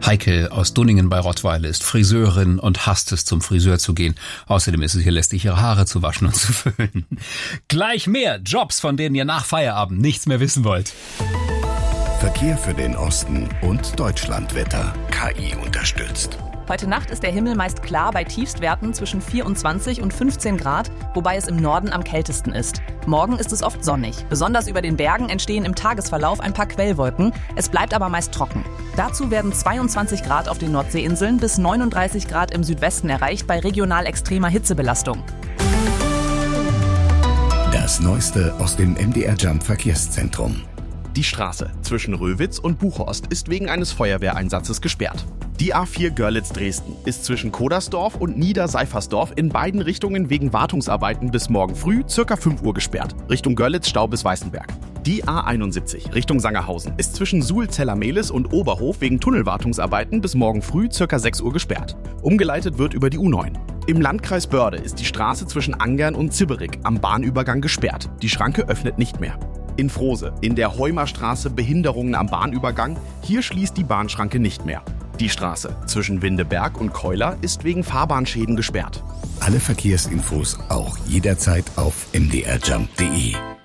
Heike aus Dunningen bei Rottweil ist Friseurin und hasst es, zum Friseur zu gehen. Außerdem ist es hier lästig, ihre Haare zu waschen und zu föhnen. Gleich mehr Jobs, von denen ihr nach Feierabend nichts mehr wissen wollt. Verkehr für den Osten und Deutschlandwetter. KI unterstützt. Heute Nacht ist der Himmel meist klar bei Tiefstwerten zwischen 24 und 15 Grad, wobei es im Norden am kältesten ist. Morgen ist es oft sonnig. Besonders über den Bergen entstehen im Tagesverlauf ein paar Quellwolken. Es bleibt aber meist trocken. Dazu werden 22 Grad auf den Nordseeinseln bis 39 Grad im Südwesten erreicht bei regional extremer Hitzebelastung. Das Neueste aus dem MDR Jump Verkehrszentrum. Die Straße zwischen Röwitz und Buchhorst ist wegen eines Feuerwehreinsatzes gesperrt. Die A4 Görlitz-Dresden ist zwischen Kodersdorf und Niederseifersdorf in beiden Richtungen wegen Wartungsarbeiten bis morgen früh ca. 5 Uhr gesperrt. Richtung Görlitz Stau bis Weißenberg. Die A71 Richtung Sangerhausen ist zwischen Suhl-Zellermehlis und Oberhof wegen Tunnelwartungsarbeiten bis morgen früh ca. 6 Uhr gesperrt. Umgeleitet wird über die U9. Im Landkreis Börde ist die Straße zwischen Angern und Zibberig am Bahnübergang gesperrt. Die Schranke öffnet nicht mehr. In Frose, in der Heumerstraße Behinderungen am Bahnübergang. Hier schließt die Bahnschranke nicht mehr. Die Straße zwischen Windeberg und Keuler ist wegen Fahrbahnschäden gesperrt. Alle Verkehrsinfos auch jederzeit auf mdrjump.de.